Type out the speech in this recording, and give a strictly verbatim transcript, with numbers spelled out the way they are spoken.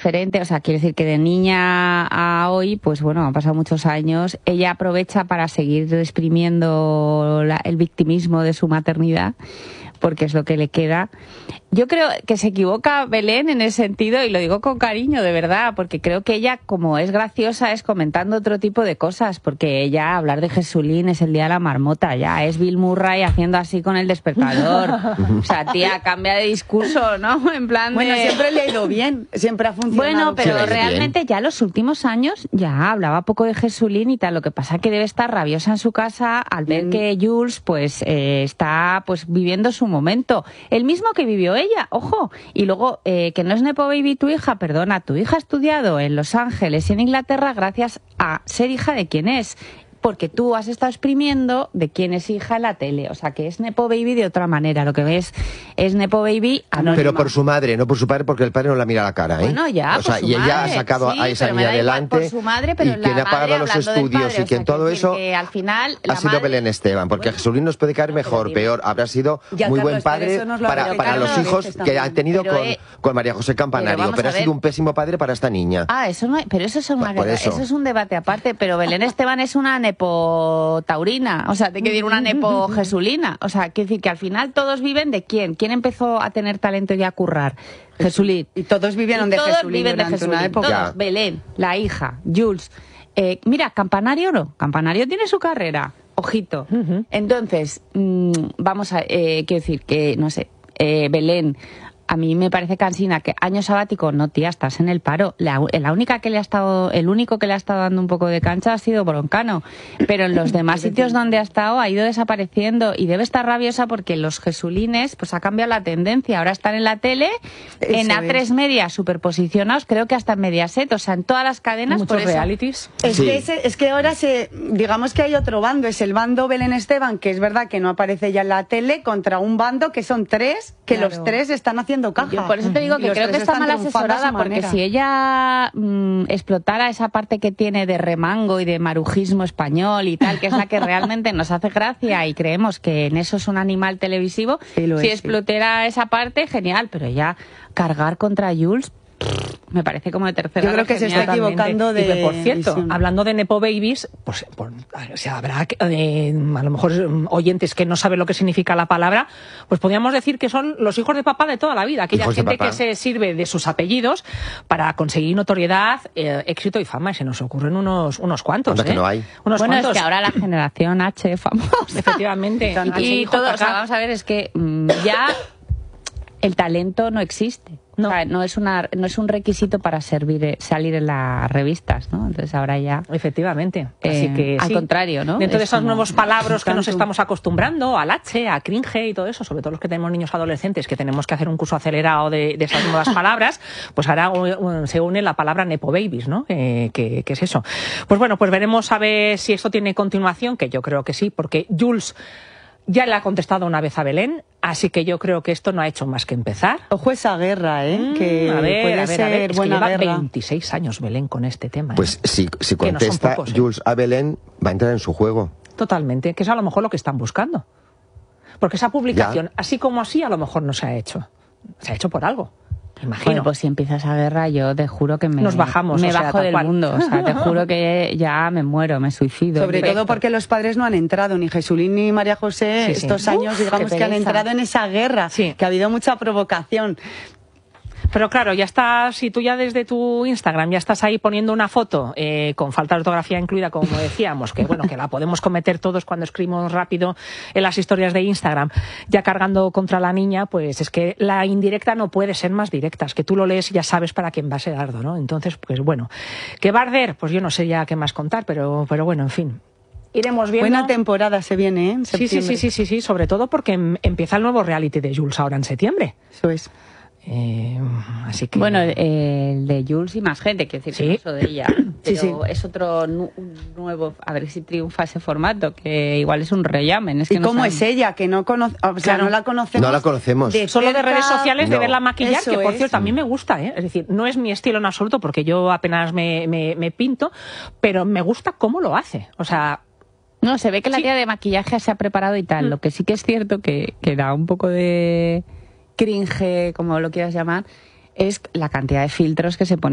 diferente, o sea, quiero decir que de niña a hoy, pues bueno, han pasado muchos años, ella aprovecha para seguir exprimiendo la, el victimismo de su maternidad, porque es lo que le queda. Yo creo que se equivoca Belén en ese sentido, y lo digo con cariño, de verdad, porque creo que ella, como es graciosa, es comentando otro tipo de cosas, porque ella, hablar de Jesulín es el día de la marmota, ya, es Bill Murray haciendo así con el despertador. O sea, tía, cambia de discurso, ¿no? En plan de... Bueno, siempre le ha ido bien, siempre ha funcionado. Bueno, pero Sí, realmente bien. ya los últimos años ya hablaba poco de Jesulín y tal, lo que pasa que debe estar rabiosa en su casa al ver Mm. que Jules pues eh, está pues viviendo su momento, el mismo que vivió ella, ojo, y luego eh, que no es Nepo Baby tu hija, perdona, tu hija ha estudiado en Los Ángeles y en Inglaterra gracias a ser hija de quien es, porque tú has estado exprimiendo de quién es hija en la tele, o sea que es Nepo Baby de otra manera, lo que ves es Nepo Baby anónima. Pero por su madre, no por su padre, porque el padre no la mira a la cara, ¿eh? Bueno, ya, o sea, por su y ella madre, ha sacado sí, a esa pero me niña da igual adelante, por su madre, pero y la quien ha madre pagado los hablando del estudios padre, y o quien sea, todo quiero decir eso que al final ha la sido madre... Belén Esteban, porque a Jesulín nos puede caer mejor, digo. peor, habrá sido Ya, muy Carlos, buen pero padre eso nos lo para, habrá para dicho los Carlos hijos veces que también. ha tenido Pero, con, eh, con María José Campanario, pero vamos pero, a ha sido ver. un pésimo padre para esta niña. Ah, eso no, pero eso es una, Por eso. eso es un debate aparte, pero Belén Esteban es una nepo taurina, o sea, te quiero decir una nepo jesulina, o sea, quiero decir que al final todos viven de quién, quién empezó a tener talento y a currar, Jesulín. Y todos vivieron Y de todos Jesulín viven de durante Jesulín, una época. todos, Ya. Belén, la hija, Jules, eh, mira, Campanario no, Campanario tiene su carrera, ojito. Ujú. Entonces, mmm, vamos a, eh, quiero decir que, no sé, eh, Belén, a mí me parece cansina que año sabático, no tía, estás en el paro. La, la única que le ha estado, el único que le ha estado dando un poco de cancha ha sido Broncano, pero en los demás sitios donde ha estado ha ido desapareciendo y debe estar rabiosa porque los jesulines pues ha cambiado la tendencia. Ahora están en la tele, Eso en A tres es. Media superposicionados, creo que hasta en Mediaset, o sea, en todas las cadenas. Muchos por eso. realities. Es, Sí. que ese- es que ahora se, digamos que hay otro bando, es el bando Belén Esteban, que es verdad que no aparece ya en la tele, contra un bando que son tres, que Claro. los tres están haciendo caja. Yo por eso te digo Y que los creo que tres está están mal triunfando a su asesorada, porque manera. si ella mm, explotara esa parte que tiene de remango y de marujismo español y tal, que es la que realmente nos hace gracia y creemos que en eso es un animal televisivo, Sí, lo si es, sí. explotara esa parte, genial, pero ya cargar contra Jules me parece como de tercera. Yo creo que se genial. está equivocando de Y que, por cierto, visión. hablando de Nepo Babies, pues, por- o sea, habrá que- eh, a lo mejor mm, oyentes que no saben lo que significa la palabra, pues podríamos decir que son los hijos de papá de toda la vida, aquella Hijos de gente papá. que se sirve de sus apellidos para conseguir notoriedad, eh, éxito y fama, y se nos ocurren unos, unos cuantos. Anda que ¿eh? no hay. Unos Bueno, cuantos. es que ahora la generación H famosa. Efectivamente. Tan- H, Y hijo, todo, o para sea, acá. vamos a ver, es que mm, ya el talento no existe. No. O sea, no es una, no es un requisito para servir, eh, salir en las revistas, ¿no? Entonces ahora ya, Efectivamente. Así eh, que al sí. contrario, ¿no? Dentro de Es esos como- nuevos palabras que nos tanto. estamos acostumbrando, al H, a cringe y todo eso, sobre todo los que tenemos niños adolescentes, que tenemos que hacer un curso acelerado de, de esas nuevas palabras, pues ahora uh, se une la palabra Nepo Babies, ¿no? Eh, que, que es eso. Pues bueno, pues veremos a ver si esto tiene continuación, que yo creo que sí, porque Jules ya le ha contestado una vez a Belén, así que yo creo que esto no ha hecho más que empezar. Ojo esa guerra, ¿eh? Mm, que a ver, puede a ver, ser a ver. Es que buena lleva guerra. veintiséis años Belén con este tema. ¿eh? Pues si, si Que no son contesta pocos, ¿eh? Jules a Belén, va a entrar en su juego. Totalmente, que es a lo mejor lo que están buscando. Porque esa publicación, así como así, a lo mejor no se ha hecho. Se ha hecho por algo, imagino. Bueno, pues si empieza esa guerra, yo te juro que me, Nos bajamos, me o sea, bajo tal del cual. mundo. O sea, te juro que ya me muero, me suicido. Sobre Directo. todo porque los padres no han entrado, ni Jesulín ni María José, Sí, sí. estos Uf, años, digamos qué que han pereza. entrado en esa guerra, Sí. que ha habido mucha provocación. Pero claro, ya estás, si tú ya desde tu Instagram ya estás ahí poniendo una foto eh, con falta de ortografía incluida, como decíamos, que bueno, que la podemos cometer todos cuando escribimos rápido en las historias de Instagram, ya cargando contra la niña, pues es que la indirecta no puede ser más directa, es que tú lo lees y ya sabes para quién va ese dardo, ¿no? Entonces, pues bueno, ¿qué va a arder? Pues yo no sé ya qué más contar, pero, pero bueno, en fin. Iremos viendo. Buena temporada se viene, ¿eh? En Sí, sí, sí, septiembre. sí, sí, sí, sobre todo porque em- empieza el nuevo reality de Jules ahora en septiembre. Eso es. Eh, así que... Bueno, el, el de Jules y más gente, quiero decir, Sí. que no solo de ella. Pero Sí, sí. es otro nu- un nuevo, a ver si triunfa ese formato, que igual es un rellamen. Es que ¿Y no cómo saben. es ella? Que no conoce, o sea, Claro. no la conocemos. No la conocemos. Solo de cerca. redes sociales, de No. verla maquillar, Eso que por es. cierto a mí me gusta, ¿eh? Es decir, no es mi estilo en absoluto porque yo apenas me, me, me pinto, pero me gusta cómo lo hace. O sea, No, se ve que la Sí. tía de maquillaje se ha preparado y tal. Mm. Lo que sí que es cierto que, que da un poco de cringe, como lo quieras llamar, es la cantidad de filtros que se pone